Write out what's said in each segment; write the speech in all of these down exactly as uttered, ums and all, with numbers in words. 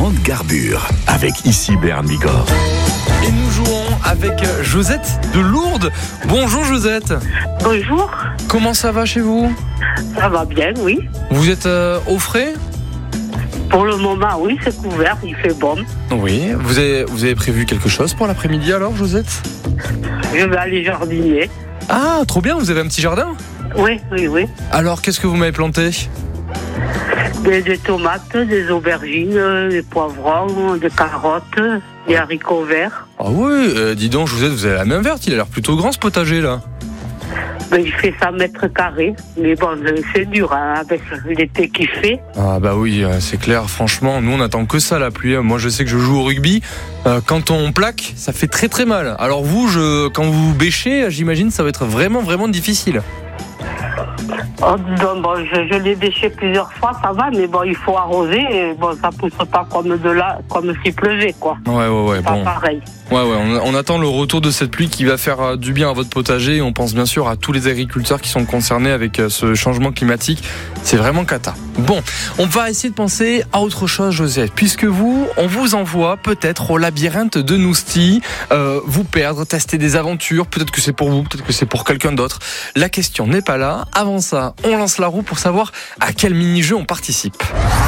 grande garbure avec ici Béarn Bigorre. Et nous jouons avec Josette de Lourdes. Bonjour Josette. Bonjour. Comment ça va chez vous? Ça va bien, oui. Vous êtes euh, au frais? Pour le moment, oui, c'est couvert, il fait bon. Oui. Vous avez, vous avez prévu quelque chose pour l'après-midi alors, Josette? Je vais aller jardiner. Ah, trop bien, vous avez un petit jardin? Oui, oui, oui. Alors, qu'est-ce que vous m'avez planté? Des, des tomates, des aubergines, des poivrons, des carottes, des haricots verts. Ah oui, euh, dis donc Josette, vous avez la main verte, il a l'air plutôt grand ce potager là. Ben, il fait cent mètres carrés, mais bon, c'est dur hein, avec l'été qu'il fait. Ah bah oui, c'est clair, franchement, nous on attend que ça la pluie. Moi je sais que je joue au rugby, euh, quand on plaque, ça fait très très mal. Alors vous, je, quand vous bêchez, j'imagine ça va être vraiment vraiment difficile. Oh, donc, bon, je, je l'ai bêché plusieurs fois, ça va, mais bon, il faut arroser, et bon, ça pousse pas comme de là, comme s'il pleuvait, quoi. Ouais, ouais, ouais, pas bon. pareil. Ouais, ouais, on, on attend le retour de cette pluie qui va faire du bien à votre potager. On pense bien sûr à tous les agriculteurs qui sont concernés avec ce changement climatique. C'est vraiment cata. Bon, on va essayer de penser à autre chose, Josette, puisque vous, on vous envoie peut-être au labyrinthe de Nousty, euh, vous perdre, tester des aventures. Peut-être que c'est pour vous, peut-être que c'est pour quelqu'un d'autre. La question n'est pas là. Avant ça, on lance la roue pour savoir à quel mini-jeu on participe.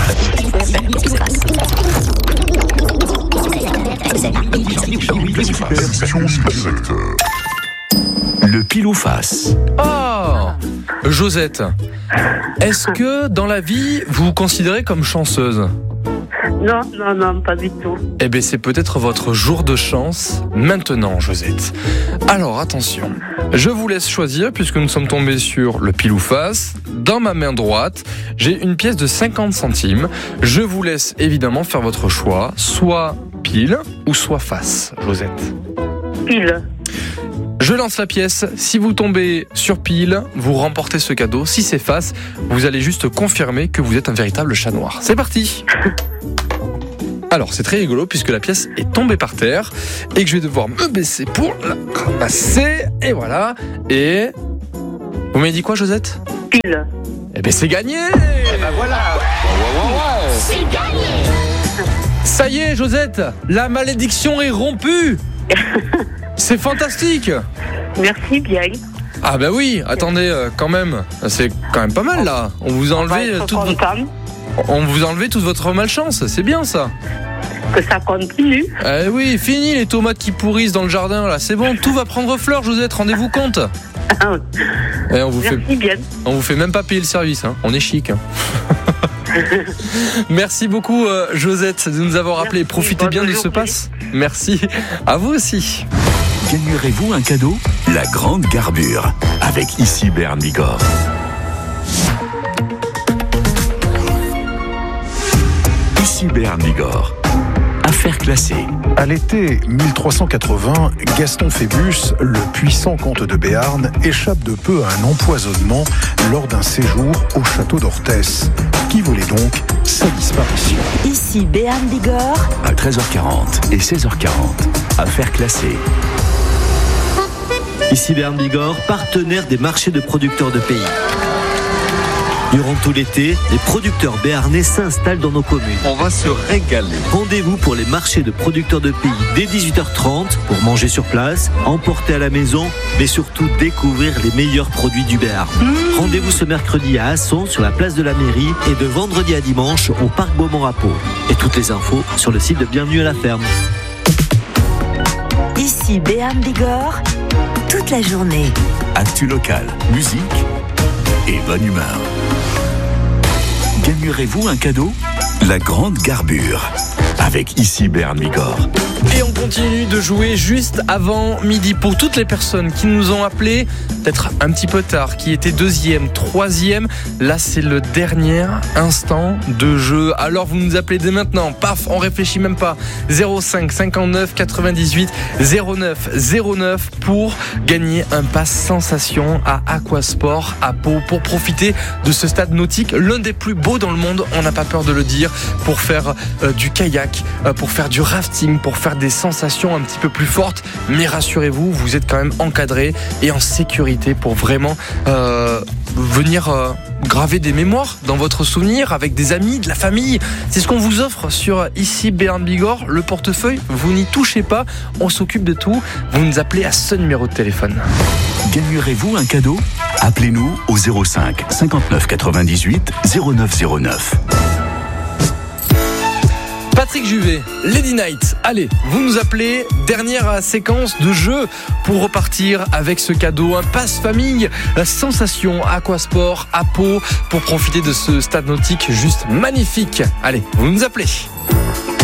Le pile ou face. Oh, Josette, est-ce que dans la vie, vous vous considérez comme chanceuse? Non, non, non, pas du tout. Eh bien, c'est peut-être votre jour de chance maintenant, Josette. Alors, attention, je vous laisse choisir puisque nous sommes tombés sur le pile ou face. Dans ma main droite, j'ai une pièce de cinquante centimes. Je vous laisse évidemment faire votre choix, soit pile ou soit face, Josette. Pile. Je lance la pièce. Si vous tombez sur pile, vous remportez ce cadeau. Si c'est face, vous allez juste confirmer que vous êtes un véritable chat noir. C'est parti. Alors, c'est très rigolo puisque la pièce est tombée par terre et que je vais devoir me baisser pour la ramasser. Et voilà. Et... Vous m'avez dit quoi, Josette? Pile. Eh ben, c'est gagné. Eh ben voilà. Ouais, ouais, ouais. C'est gagné. Ça y est, Josette, la malédiction est rompue. C'est fantastique. Merci bien. Ah bah oui, attendez, euh, quand même, c'est quand même pas mal là. On vous a enlevé On va être toute votre... On vous a enlevé toute votre malchance, c'est bien ça. Que ça continue. Eh oui, fini les tomates qui pourrissent dans le jardin là, c'est bon, tout va prendre fleur, Josette, rendez-vous compte. Et on vous Merci fait, bien. on vous fait même pas payer le service, hein. On est chic. Hein. Merci beaucoup euh, Josette de nous avoir appelé. Profitez Bonne bien de journée. ce pass. Merci. À vous aussi. Gagnerez-vous un cadeau? La grande garbure avec ici Béarn Bigorre. Ici Béarn Bigorre. Affaires classées. À l'été mille trois cent quatre-vingts, Gaston Phébus, le puissant comte de Béarn, échappe de peu à un empoisonnement lors d'un séjour au château d'Orthès, qui voulait donc sa disparition. Ici Béarn Bigorre. À treize heures quarante et seize heures quarante. Affaires classées. Ici Béarn Bigorre, partenaire des marchés de producteurs de pays. Durant tout l'été, les producteurs béarnais s'installent dans nos communes. On va se régaler. Rendez-vous pour les marchés de producteurs de pays dès dix-huit heures trente pour manger sur place, emporter à la maison, mais surtout découvrir les meilleurs produits du Béarn. Mmh. Rendez-vous ce mercredi à Asson sur la place de la mairie et de vendredi à dimanche au parc Beaumont-Rapot. Et toutes les infos sur le site de Bienvenue à la ferme. Ici Béarn Bigorre, toute la journée. Actu local, musique et bonne humeur. Gagnerez-vous un cadeau? La grande garbure avec ici Béarn Bigorre. Et on continue de jouer juste avant midi pour toutes les personnes qui nous ont appelés, peut-être un petit peu tard, qui étaient deuxième, troisième. Là, c'est le dernier instant de jeu. Alors, vous nous appelez dès maintenant. Paf, on réfléchit même pas. zéro cinq cinquante-neuf quatre-vingt-dix-huit zéro neuf zéro neuf pour gagner un pass sensation à Aquasport à Pau pour profiter de ce stade nautique, l'un des plus beaux dans le monde. On n'a pas peur de le dire, pour faire euh, du kayak, euh, pour faire du rafting, pour faire des sensations un petit peu plus fortes, mais rassurez-vous, vous êtes quand même encadré et en sécurité pour vraiment euh, venir euh, graver des mémoires dans votre souvenir avec des amis, de la famille. C'est ce qu'on vous offre sur Ici Béarn Bigorre. Le portefeuille, vous n'y touchez pas, on s'occupe de tout. Vous nous appelez à ce numéro de téléphone. Gagnerez-vous un cadeau ? Appelez-nous au zéro cinq cinquante-neuf quatre-vingt-dix-huit zéro neuf zéro neuf. Patrick Juvet, Lady Night. Allez, vous nous appelez, dernière séquence de jeu pour repartir avec ce cadeau, un passe-famille, la sensation Aquasport à Pau pour profiter de ce stade nautique juste magnifique. Allez, vous nous appelez.